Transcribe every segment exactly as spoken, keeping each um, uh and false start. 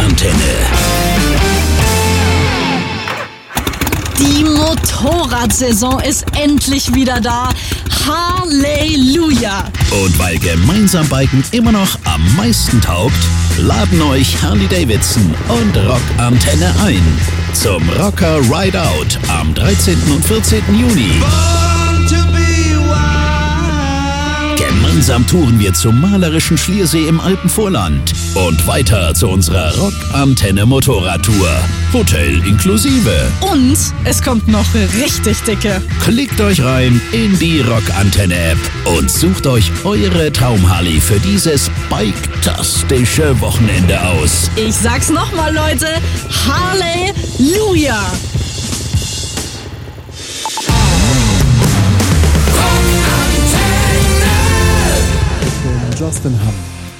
Rockantenne. Die Motorradsaison ist endlich wieder da. Halleluja! Und weil gemeinsam Biken immer noch am meisten taugt, laden euch Harley-Davidson und Rockantenne ein zum Rocker Ride Out am dreizehnten und vierzehnten Juni. Gemeinsam touren wir zum malerischen Schliersee im Alpenvorland und weiter zu unserer Rockantenne Motorradtour. Hotel inklusive. Und es kommt noch richtig dicke. Klickt euch rein in die Rockantenne-App und sucht euch eure Traum-Harley für dieses bike-tastische Wochenende aus. Ich sag's nochmal, Leute. Halleluja! Justin Hamm.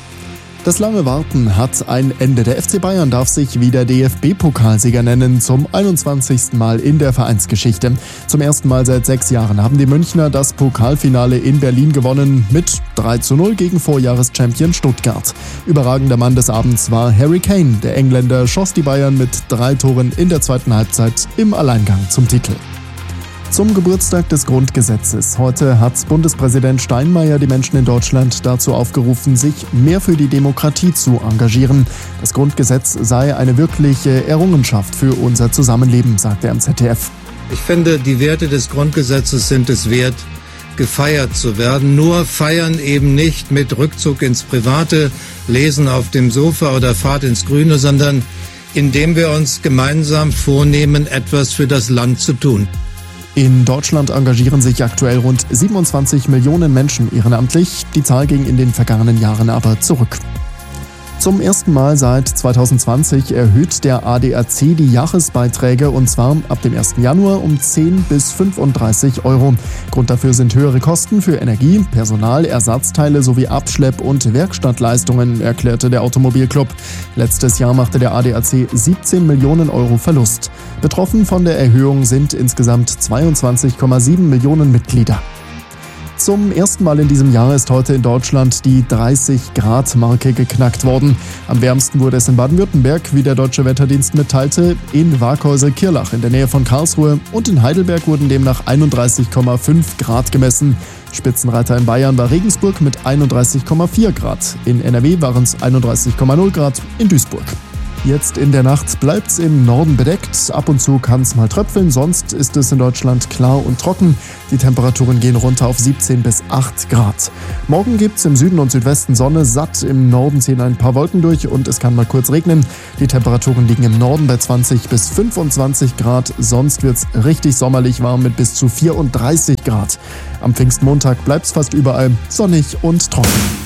Das lange Warten hat ein Ende. Der F C Bayern darf sich wieder D F B-Pokalsieger nennen, zum einundzwanzigsten Mal in der Vereinsgeschichte. Zum ersten Mal seit sechs Jahren haben die Münchner das Pokalfinale in Berlin gewonnen mit drei zu null gegen Vorjahreschampion Stuttgart. Überragender Mann des Abends war Harry Kane. Der Engländer schoss die Bayern mit drei Toren in der zweiten Halbzeit im Alleingang zum Titel. Zum Geburtstag des Grundgesetzes. Heute hat Bundespräsident Steinmeier die Menschen in Deutschland dazu aufgerufen, sich mehr für die Demokratie zu engagieren. Das Grundgesetz sei eine wirkliche Errungenschaft für unser Zusammenleben, sagt er im Z D F. Ich finde, die Werte des Grundgesetzes sind es wert, gefeiert zu werden. Nur feiern eben nicht mit Rückzug ins Private, Lesen auf dem Sofa oder Fahrt ins Grüne, sondern indem wir uns gemeinsam vornehmen, etwas für das Land zu tun. In Deutschland engagieren sich aktuell rund siebenundzwanzig Millionen Menschen ehrenamtlich. Die Zahl ging in den vergangenen Jahren aber zurück. Zum ersten Mal seit zweitausendzwanzig erhöht der A D A C die Jahresbeiträge, und zwar ab dem ersten Januar um zehn bis fünfunddreißig Euro. Grund dafür sind höhere Kosten für Energie, Personal, Ersatzteile sowie Abschlepp- und Werkstattleistungen, erklärte der Automobilclub. Letztes Jahr machte der A D A C siebzehn Millionen Euro Verlust. Betroffen von der Erhöhung sind insgesamt zweiundzwanzig Komma sieben Millionen Mitglieder. Zum ersten Mal in diesem Jahr ist heute in Deutschland die dreißig-Grad-Marke geknackt worden. Am wärmsten wurde es in Baden-Württemberg, wie der Deutsche Wetterdienst mitteilte, in Waghäusel-Kirlach in der Nähe von Karlsruhe, und in Heidelberg wurden demnach einunddreißig Komma fünf Grad gemessen. Spitzenreiter in Bayern war Regensburg mit einunddreißig Komma vier Grad. In N R W waren es einunddreißig Komma null Grad in Duisburg. Jetzt in der Nacht bleibt's im Norden bedeckt. Ab und zu kann's mal tröpfeln, sonst ist es in Deutschland klar und trocken. Die Temperaturen gehen runter auf siebzehn bis acht Grad. Morgen gibt's im Süden und Südwesten Sonne satt. Im Norden ziehen ein paar Wolken durch und es kann mal kurz regnen. Die Temperaturen liegen im Norden bei zwanzig bis fünfundzwanzig Grad. Sonst wird's richtig sommerlich warm mit bis zu vierunddreißig Grad. Am Pfingstmontag bleibt's fast überall sonnig und trocken.